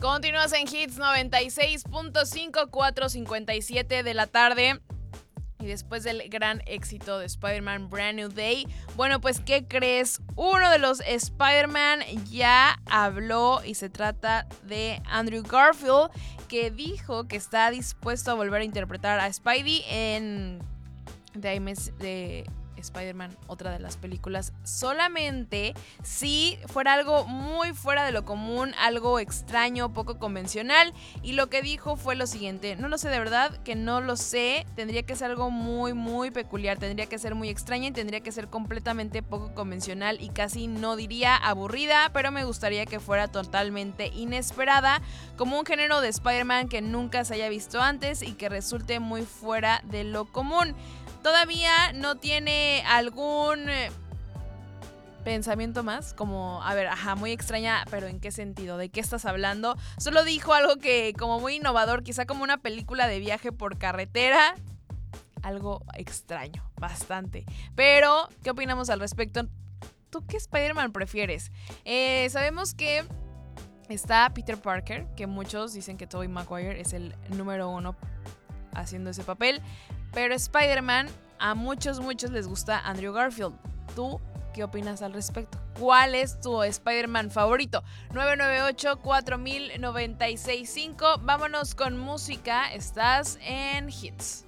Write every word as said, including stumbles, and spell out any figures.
Continúas en Hits noventa y seis punto cinco, cuatro cincuenta y siete de la tarde. Y después del gran éxito de Spider-Man Brand New Day, bueno, pues ¿qué crees? Uno de los Spider-Man ya habló y se trata de Andrew Garfield, que dijo que está dispuesto a volver a interpretar a Spidey en The de Spider-Man, otra de las películas, solamente si fuera algo muy fuera de lo común, algo extraño, poco convencional. Y lo que dijo fue lo siguiente: no lo sé, de verdad que no lo sé, tendría que ser algo muy muy peculiar, tendría que ser muy extraña y tendría que ser completamente poco convencional y casi no diría aburrida, pero me gustaría que fuera totalmente inesperada, como un género de Spider-Man que nunca se haya visto antes y que resulte muy fuera de lo común. Todavía no tiene algún eh, pensamiento más, como, a ver, ajá, muy extraña, pero ¿en qué sentido? ¿De qué estás hablando? Solo dijo algo que como muy innovador, quizá como una película de viaje por carretera. Algo extraño, bastante. Pero, ¿qué opinamos al respecto? ¿Tú qué Spider-Man prefieres? Eh, sabemos que está Peter Parker, que muchos dicen que Tobey Maguire es el número uno haciendo ese papel, pero Spider-Man, a muchos, muchos les gusta Andrew Garfield. ¿Tú qué opinas al respecto? ¿Cuál es tu Spider-Man favorito? nueve nueve ocho, cuatro mil noventa y seis cinco. Vámonos con música. Estás en Hits.